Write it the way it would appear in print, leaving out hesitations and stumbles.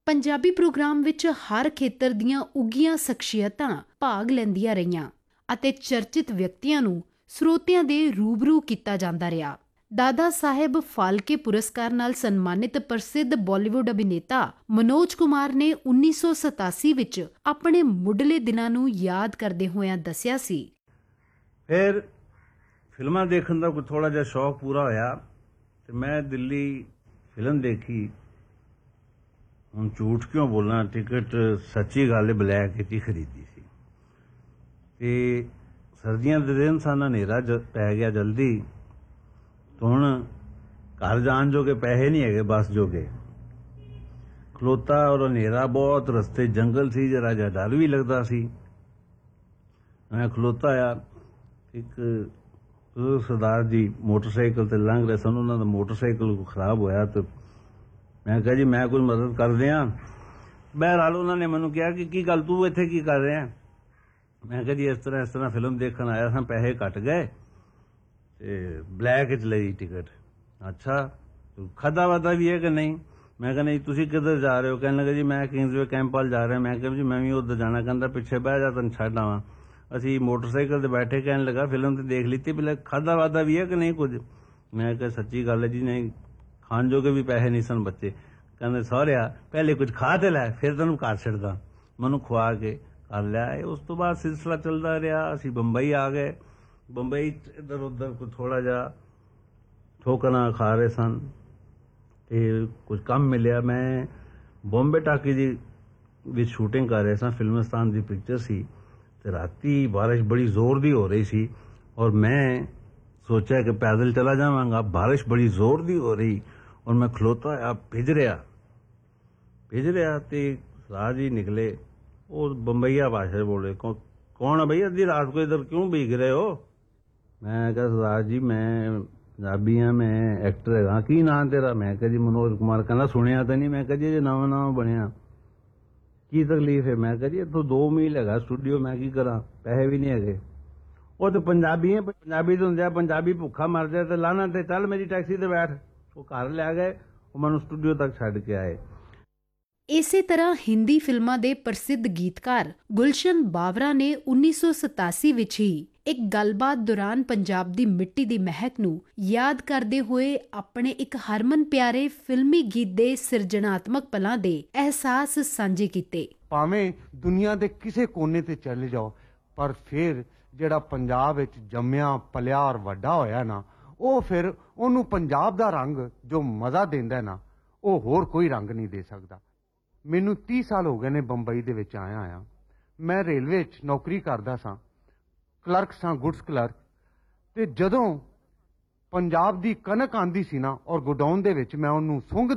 Punjabi programme ਵਿੱਚ ਹਰ ਖੇਤਰ ਦੀਆਂ ਉੱਘੀਆਂ ਸ਼ਖਸੀਅਤਾਂ ਭਾਗ ਲੈਂਦੀਆਂ ਰਹੀਆਂ ਅਤੇ ਚਰਚਿਤ ਵਿਅਕਤੀਆਂ ਨੂੰ ਸਰੋਤਿਆਂ ਦੇ ਰੂਬਰੂ ਕੀਤਾ ਜਾਂਦਾ ਰਿਹਾ। ਦਾਦਾ ਸਾਹਿਬ ਫਾਲਕੇ ਪੁਰਸਕਾਰ ਨਾਲ ਸਨਮਾਨਿਤ ਪ੍ਰਸਿੱਧ ਬਾਲੀਵੁੱਡ ਅਭਿਨੇਤਾ ਮਨੋਜ ਕੁਮਾਰ ਨੇ 1987 ਵਿੱਚ ਆਪਣੇ ਮੁੱਢਲੇ ਦਿਨਾਂ ਨੂੰ ਯਾਦ ਕਰਦੇ ਹੋਇਆਂ ਦੱਸਿਆ ਸੀ, ਫਿਰ ਫਿਲਮਾਂ ਦੇਖਣ ਦਾ ਕੋਈ ਥੋੜਾ ਜਿਹਾ ਸ਼ੌਕ ਪੂਰਾ ਹੋਇਆ ਤੇ ਮੈਂ ਦਿੱਲੀ ਫਿਲਮ ਦੇਖੀ। ਹੁਣ ਝੂਠ ਕਿਉਂ ਬੋਲਾਂ, ਟਿਕਟ ਸੱਚੀ ਗੱਲ ਬਲੈਕ ਵਿੱਚ ਹੀ ਖਰੀਦੀ ਸੀ ਤੇ ਸਰਦੀਆਂ ਦੇ ਦਿਨ ਸਨ, ਹਨੇਰਾ ਪੈ ਗਿਆ ਜਲਦੀ। ਹੁਣ ਘਰ ਜਾਣ ਜੋਗੇ ਪੈਸੇ ਨਹੀਂ ਹੈਗੇ, ਬੱਸ ਜੋਗੇ ਖਲੋਤਾ ਔਰ ਹਨੇਰਾ ਬਹੁਤ, ਰਸਤੇ ਜੰਗਲ ਸੀ, ਜਰਾ ਜਿਹਾ ਡਰ ਵੀ ਲੱਗਦਾ ਸੀ। ਮੈਂ ਖਲੋਤਾ ਆ, ਇੱਕ ਸਰਦਾਰ ਜੀ ਮੋਟਰਸਾਈਕਲ ਤੇ ਲੰਘ ਰਹੇ ਸਨ, ਉਹਨਾਂ ਦਾ ਮੋਟਰਸਾਈਕਲ ਖਰਾਬ ਹੋਇਆ ਤੇ ਮੈਂ ਕਿਹਾ ਜੀ ਮੈਂ ਕੋਈ ਮਦਦ ਕਰ ਦਿਆਂ। ਬਹਿਰਹਾਲ ਉਹਨਾਂ ਨੇ ਮੈਨੂੰ ਕਿਹਾ ਕਿ ਕੀ ਗੱਲ ਤੂੰ ਇੱਥੇ ਕੀ ਕਰ ਰਿਹਾ? ਮੈਂ ਕਿਹਾ ਜੀ ਇਸ ਤਰ੍ਹਾਂ ਫਿਲਮ ਦੇਖਣ ਆਇਆ ਸਾਂ, ਪੈਸੇ ਘੱਟ ਗਏ ਤੇ ਬਲੈਕ 'ਚ ਲਈ ਟਿਕਟ। ਅੱਛਾ ਖਾਧਾ ਵਾਧਾ ਵੀ ਹੈ ਕਿ ਨਹੀਂ? ਮੈਂ ਕਿਹਾ ਨਹੀਂ। ਤੁਸੀਂ ਕਿੱਧਰ ਜਾ ਰਹੇ ਹੋ? ਕਹਿਣ ਲੱਗਾ ਜੀ ਮੈਂ ਕਿੰਗਸਵੇ ਕੈਂਪ ਵੱਲ ਜਾ ਰਿਹਾ। ਮੈਂ ਕਿਹਾ ਜੀ ਮੈਂ ਵੀ ਉੱਧਰ ਜਾਣਾ। ਕਹਿੰਦਾ ਪਿੱਛੇ ਬਹਿ ਜਾ, ਤੈਨੂੰ ਛੱਡ ਆਵਾਂ। ਅਸੀਂ ਮੋਟਰਸਾਈਕਲ ਤੇ ਬੈਠੇ, ਕਹਿਣ ਲੱਗਾ ਫਿਲਮ ਤੇ ਦੇਖ ਲਿੱਤੀ, ਪਹਿਲੇ ਖਾਧਾ ਵਾਧਾ ਵੀ ਹੈ ਕਿ ਨਹੀਂ ਕੁਝ? ਮੈਂ ਕਿਹਾ ਸੱਚੀ ਗੱਲ ਹੈ ਜੀ, ਨਹੀਂ ਖਾਣ ਜੋਗੇ ਵੀ ਪੈਸੇ ਨਹੀਂ ਸਨ ਬੱਚੇ। ਕਹਿੰਦੇ ਸਹੁਰਿਆ ਪਹਿਲੇ ਕੁਝ ਖਾ ਤੇ ਲੈ, ਫਿਰ ਤੈਨੂੰ ਘਰ ਛੱਡਦਾ। ਮੈਨੂੰ ਖਵਾ ਕੇ ਕਰ ਲਿਆ। ਉਸ ਤੋਂ ਬਾਅਦ ਸਿਲਸਿਲਾ ਚੱਲਦਾ ਰਿਹਾ। ਅਸੀਂ ਬੰਬਈ ਆ ਗਏ। ਬੰਬਈ ਇੱਧਰ ਉੱਧਰ ਕੋਈ ਥੋੜਾ ਜਿਹਾ ਠੋਕਰਾਂ ਖਾ ਰਹੇ ਸਨ ਤੇ ਕੁਝ ਕੰਮ ਮਿਲਿਆ। ਮੈਂ ਬੰਬੇ ਟਾਕੀ ਦੀ ਵਿੱਚ ਸ਼ੂਟਿੰਗ ਕਰ ਰਿਹਾ ਸਾਂ, ਫਿਲਮਿਸਤਾਨ ਦੀ ਪਿਕਚਰ ਸੀ ਤੇ ਰਾਤੀ ਬਾਰਿਸ਼ ਬੜੀ ਜ਼ੋਰ ਦੀ ਹੋ ਰਹੀ ਸੀ ਔਰ ਮੈਂ ਸੋਚਿਆ ਕਿ ਪੈਦਲ ਚਲਾ ਜਾਵਾਂਗਾ। ਬਾਰਿਸ਼ ਬੜੀ ਜ਼ੋਰ ਦੀ ਹੋ ਰਹੀ ਔਰ ਮੈਂ ਖਲੋਤਾ ਆ, ਭਿੱਜ ਰਿਹਾ ਤੇ ਰਾਜ ਹੀ ਨਿਕਲੇ। ਉਹ ਬੰਬਈਆ ਭਾਸ਼ਾ ਬੋਲੇ, ਕੌਣ ਹੈ ਭਈ, ਅੱਧੀ ਰਾਤ को इधर क्यों भीग रहे हो? ਮੈਂ ਕਿਹਾ ਸਰਦਾਰ ਜੀ ਮੈਂ ਪੰਜਾਬੀ ਹਾਂ, ਮੈਂ ਐਕਟਰ ਹੈਗਾ। ਕੀ ਨਾਂ ਤੇਰਾ? ਮੈਂ ਕਿਹਾ ਜੀ ਮਨੋਜ ਕੁਮਾਰ। ਕਹਿੰਦਾ ਸੁਣਿਆ ਤਾਂ ਨਹੀਂ। ਮੈਂ ਕਿਹਾ ਜੀ ਨਵਾਂ ਬਣਿਆ, ਕੀ ਤਕਲੀਫ ਹੈ? ਮੈਂ ਕਿਹਾ ਜੀ ਇੱਥੋਂ 2 ਮੀਲ ਹੈਗਾ ਸਟੂਡੀਓ, ਮੈਂ ਕੀ ਕਰਾਂ, ਪੈਸੇ ਵੀ ਨਹੀਂ ਹੈਗੇ। ਉਹ ਤੇ ਪੰਜਾਬੀ ਹੈ, ਪੰਜਾਬੀ ਤੋਂ ਹੁੰਦਿਆ ਪੰਜਾਬੀ ਭੁੱਖਾ ਮਰ ਜਾਏ ਤੇ ਲਾਹਨਤ ਤੇ ਚੱਲ ਮੇਰੀ ਟੈਕਸੀ ਤੇ ਬੈਠ। ਉਹ ਘਰ ਲੈ ਗਏ, ਉਹ ਮੈਨੂੰ ਸਟੂਡੀਓ ਤੱਕ ਛੱਡ ਕੇ ਆਏ। ਇਸੇ ਤਰ੍ਹਾਂ ਹਿੰਦੀ ਫਿਲਮਾਂ ਦੇ ਪ੍ਰਸਿੱਧ ਗੀਤਕਾਰ ਗੁਲਸ਼ਨ ਬਾਵਰਾ ਨੇ 1987 ਵਿੱਚ ਹੀ ਇੱਕ ਗੱਲਬਾਤ ਦੌਰਾਨ ਪੰਜਾਬ ਦੀ ਮਿੱਟੀ ਦੀ ਮਹਿਕ ਨੂੰ ਯਾਦ ਕਰਦੇ ਹੋਏ ਆਪਣੇ ਇੱਕ ਹਰਮਨ ਪਿਆਰੇ ਫਿਲਮੀ ਗੀਤ ਦੇ ਸਿਰਜਣਾਤਮਕ ਪਲਾਂ ਦੇ ਅਹਿਸਾਸ ਸਾਂਝੇ ਕੀਤੇ। ਭਾਵੇਂ ਦੁਨੀਆ ਦੇ ਕਿਸੇ ਕੋਨੇ ਤੇ ਚਲੇ ਜਾਓ, ਪਰ ਫਿਰ ਜਿਹੜਾ ਪੰਜਾਬ ਵਿੱਚ ਜੰਮਿਆ ਪਲਿਆ ਔਰ ਵੱਡਾ ਹੋਇਆ ਨਾ, ਉਹ ਫਿਰ ਉਹਨੂੰ ਪੰਜਾਬ ਦਾ ਰੰਗ ਜੋ ਮਜ਼ਾ ਦਿੰਦਾ ਨਾ, ਉਹ ਹੋਰ ਕੋਈ ਰੰਗ ਨਹੀਂ ਦੇ ਸਕਦਾ। ਮੈਨੂੰ 30 ਸਾਲ ਹੋ ਗਏ ਨੇ ਬੰਬਈ ਦੇ ਵਿੱਚ ਆਇਆ। ਮੈਂ ਰੇਲਵੇ 'ਚ ਨੌਕਰੀ ਕਰਦਾ ਸਾਂ, ਕਲਰਕ ਸਾਂ, ਗੁਡਸ ਕਲਰਕ। ਤੇ ਜਦੋਂ ਪੰਜਾਬ ਦੀ ਕਣਕ ਆਂਦੀ ਸੀ ਨਾ ਔਰ ਗੋਡਾਊਨ ਦੇ ਵਿੱਚ ਮੈਂ ਉਹਨੂੰ ਸੁੰਘ